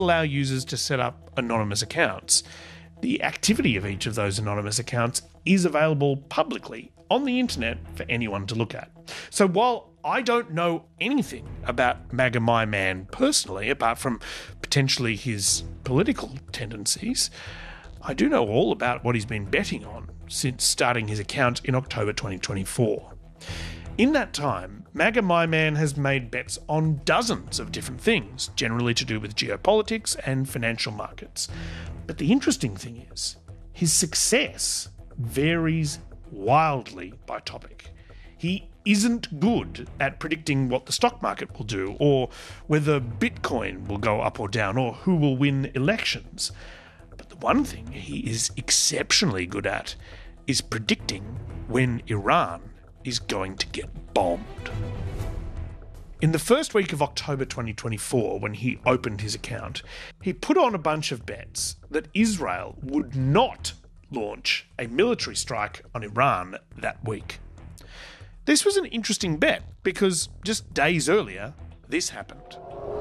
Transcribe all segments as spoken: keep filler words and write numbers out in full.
allow users to set up anonymous accounts. The activity of each of those anonymous accounts is available publicly on the internet for anyone to look at. So while I don't know anything about MAGA My Man personally, apart from potentially his political tendencies, I do know all about what he's been betting on since starting his account in October twenty twenty-four. In that time, MAGA My Man has made bets on dozens of different things, generally to do with geopolitics and financial markets. But the interesting thing is, his success varies wildly by topic. He isn't good at predicting what the stock market will do, or whether Bitcoin will go up or down, or who will win elections. But the one thing he is exceptionally good at is predicting when Iran is going to get bombed. In the first week of October twenty twenty-four, when he opened his account, he put on a bunch of bets that Israel would not launch a military strike on Iran that week. This was an interesting bet because just days earlier, this happened.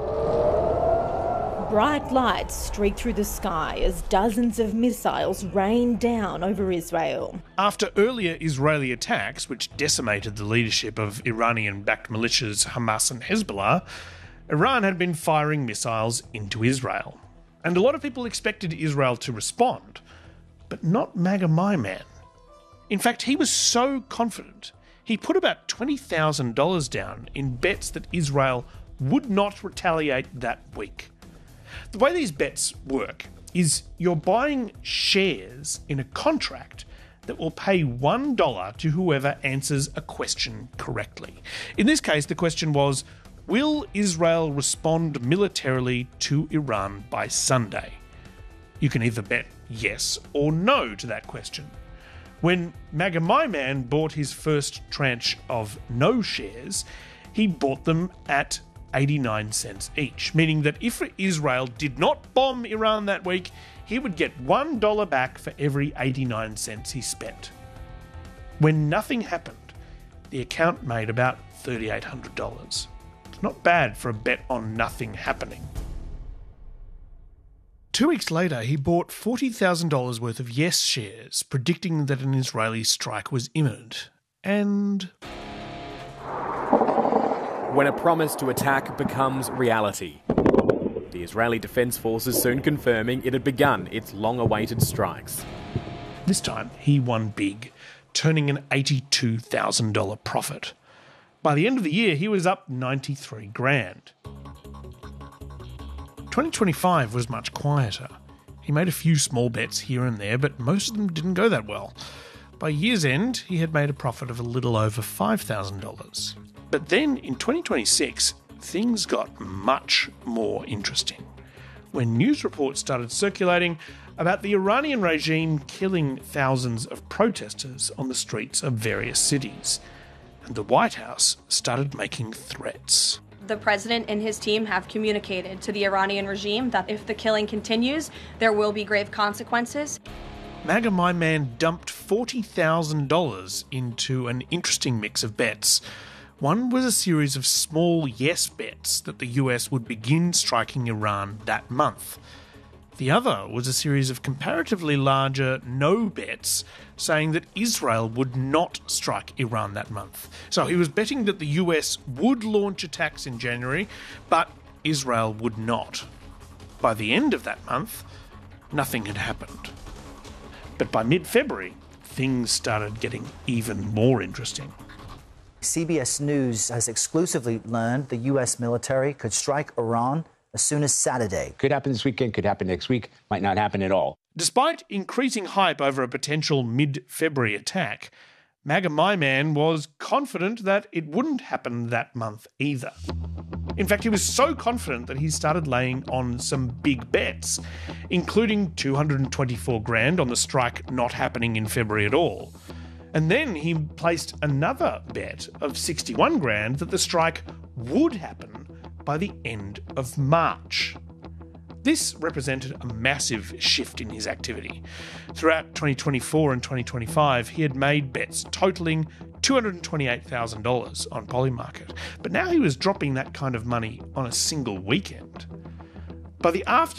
Bright lights streak through the sky as dozens of missiles rain down over Israel. After earlier Israeli attacks, which decimated the leadership of Iranian-backed militias Hamas and Hezbollah, Iran had been firing missiles into Israel. And a lot of people expected Israel to respond, but not MAGA My Man. In fact, he was so confident, he put about twenty thousand dollars down in bets that Israel would not retaliate that week. The way these bets work is you're buying shares in a contract that will pay one dollar to whoever answers a question correctly. In this case, the question was, will Israel respond militarily to Iran by Sunday? You can either bet yes or no to that question. When MAGA My Man bought his first tranche of no shares, he bought them at eighty-nine cents each, meaning that if Israel did not bomb Iran that week, he would get one dollar back for every eighty-nine cents he spent. When nothing happened, the account made about three thousand eight hundred dollars. It's not bad for a bet on nothing happening. Two weeks later, he bought forty thousand dollars worth of Yes shares, predicting that an Israeli strike was imminent. And when a promise to attack becomes reality. The Israeli Defense Forces soon confirming it had begun its long-awaited strikes. This time, he won big, turning an eighty-two thousand dollars profit. By the end of the year, he was up ninety-three grand. twenty twenty-five was much quieter. He made a few small bets here and there, but most of them didn't go that well. By year's end, he had made a profit of a little over five thousand dollars. But then, in twenty twenty-six, things got much more interesting, when news reports started circulating about the Iranian regime killing thousands of protesters on the streets of various cities, and the White House started making threats. The president and his team have communicated to the Iranian regime that if the killing continues, there will be grave consequences. MAGA My Man dumped forty thousand dollars into an interesting mix of bets. One was a series of small yes bets that the U S would begin striking Iran that month. The other was a series of comparatively larger no bets saying that Israel would not strike Iran that month. So he was betting that the U S would launch attacks in January, but Israel would not. By the end of that month, nothing had happened. But by mid-February, things started getting even more interesting. C B S News has exclusively learned the U S military could strike Iran as soon as Saturday. Could happen this weekend, could happen next week, might not happen at all. Despite increasing hype over a potential mid-February attack, MAGA My Man was confident that it wouldn't happen that month either. In fact, he was so confident that he started laying on some big bets, including two hundred twenty-four grand on the strike not happening in February at all. And then he placed another bet of sixty-one grand that the strike would happen by the end of March. This represented a massive shift in his activity. Throughout twenty twenty-four and twenty twenty-five, he had made bets totaling two hundred twenty-eight thousand dollars on Polymarket, but now he was dropping that kind of money on a single weekend. By the after